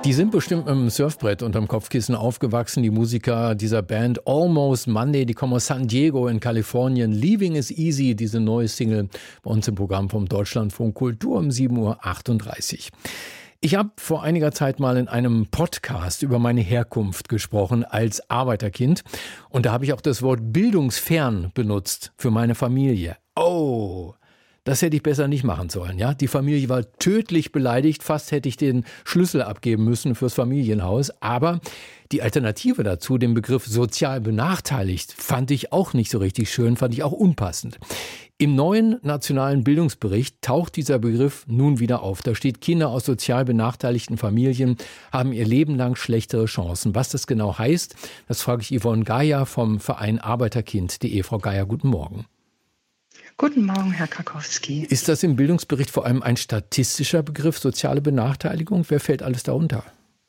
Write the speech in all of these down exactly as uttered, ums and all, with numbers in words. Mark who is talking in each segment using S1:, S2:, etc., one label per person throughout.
S1: Die sind bestimmt mit dem Surfbrett unterm Kopfkissen aufgewachsen, die Musiker dieser Band Almost Monday, die kommen aus San Diego in Kalifornien. Leaving is Easy, diese neue Single bei uns im Programm vom Deutschlandfunk Kultur um sieben Uhr achtunddreißig. Ich habe vor einiger Zeit mal in einem Podcast über meine Herkunft gesprochen als Arbeiterkind. Und da habe ich auch das Wort bildungsfern benutzt für meine Familie. Oh, das hätte ich besser nicht machen sollen, ja. Die Familie war tödlich beleidigt. Fast hätte ich den Schlüssel abgeben müssen fürs Familienhaus. Aber die Alternative dazu, den Begriff sozial benachteiligt, fand ich auch nicht so richtig schön, fand ich auch unpassend. Im neuen nationalen Bildungsbericht taucht dieser Begriff nun wieder auf. Da steht, Kinder aus sozial benachteiligten Familien haben ihr Leben lang schlechtere Chancen. Was das genau heißt, das frage ich Yvonne Geier vom Verein Arbeiterkind punkt de. Frau Geier, guten Morgen.
S2: Guten Morgen, Herr Krakowski.
S1: Ist das im Bildungsbericht vor allem ein statistischer Begriff, soziale Benachteiligung? Wer fällt alles darunter?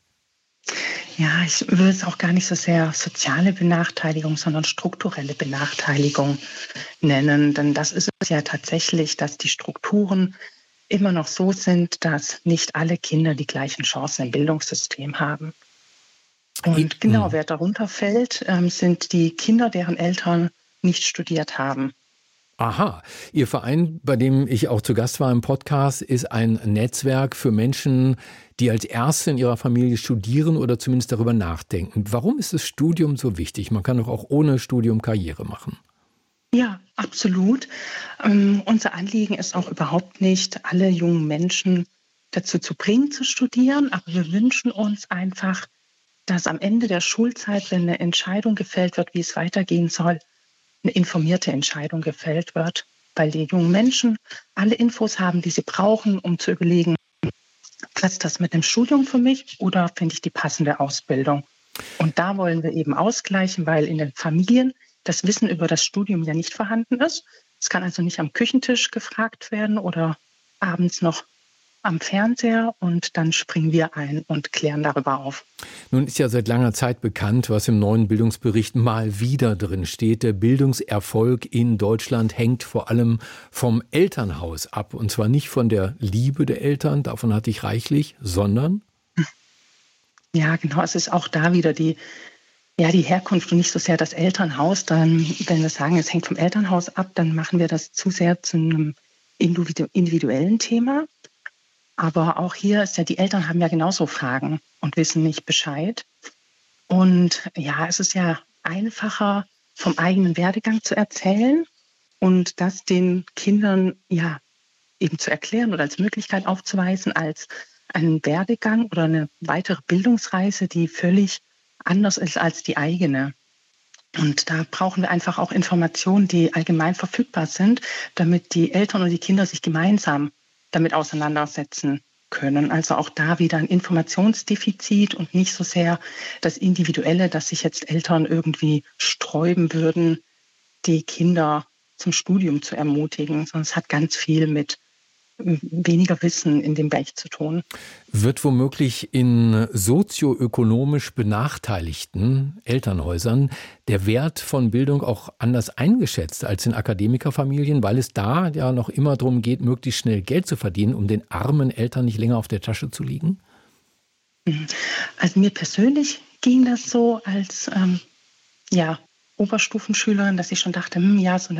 S2: Ja, ich würde es auch gar nicht so sehr soziale Benachteiligung, sondern strukturelle Benachteiligung nennen. Denn das ist es ja tatsächlich, dass die Strukturen immer noch so sind, dass nicht alle Kinder die gleichen Chancen im Bildungssystem haben. Und genau, wer darunter fällt, sind die Kinder, deren Eltern nicht studiert haben.
S1: Aha, Ihr Verein, bei dem ich auch zu Gast war im Podcast, ist ein Netzwerk für Menschen, die als Erste in ihrer Familie studieren oder zumindest darüber nachdenken. Warum ist das Studium so wichtig? Man kann doch auch ohne Studium Karriere machen.
S2: Ja, absolut. Ähm, unser Anliegen ist auch überhaupt nicht, alle jungen Menschen dazu zu bringen, zu studieren. Aber wir wünschen uns einfach, dass am Ende der Schulzeit, wenn eine Entscheidung gefällt wird, wie es weitergehen soll, eine informierte Entscheidung gefällt wird, weil die jungen Menschen alle Infos haben, die sie brauchen, um zu überlegen, passt das mit dem Studium für mich oder finde ich die passende Ausbildung? Und da wollen wir eben ausgleichen, weil in den Familien das Wissen über das Studium ja nicht vorhanden ist. Es kann also nicht am Küchentisch gefragt werden oder abends noch am Fernseher, und dann springen wir ein und klären darüber auf.
S1: Nun ist ja seit langer Zeit bekannt, was im neuen Bildungsbericht mal wieder drin steht. Der Bildungserfolg in Deutschland hängt vor allem vom Elternhaus ab. Und zwar nicht von der Liebe der Eltern, davon hatte ich reichlich, sondern?
S2: Ja, genau. Es ist auch da wieder die, ja, die Herkunft und nicht so sehr das Elternhaus. Dann, wenn wir sagen, es hängt vom Elternhaus ab, dann machen wir das zu sehr zu einem individuellen Thema. Aber auch hier ist ja, die Eltern haben ja genauso Fragen und wissen nicht Bescheid. Und ja, es ist ja einfacher, vom eigenen Werdegang zu erzählen und das den Kindern ja eben zu erklären oder als Möglichkeit aufzuweisen, als einen Werdegang oder eine weitere Bildungsreise, die völlig anders ist als die eigene. Und da brauchen wir einfach auch Informationen, die allgemein verfügbar sind, damit die Eltern und die Kinder sich gemeinsam damit auseinandersetzen können. Also auch da wieder ein Informationsdefizit und nicht so sehr das Individuelle, dass sich jetzt Eltern irgendwie sträuben würden, die Kinder zum Studium zu ermutigen, sondern es hat ganz viel mit weniger Wissen in dem Bereich zu tun.
S1: Wird womöglich in sozioökonomisch benachteiligten Elternhäusern der Wert von Bildung auch anders eingeschätzt als in Akademikerfamilien, weil es da ja noch immer darum geht, möglichst schnell Geld zu verdienen, um den armen Eltern nicht länger auf der Tasche zu liegen?
S2: Also mir persönlich ging das so als ähm, ja, Oberstufenschülerin, dass ich schon dachte, hm, ja, so eine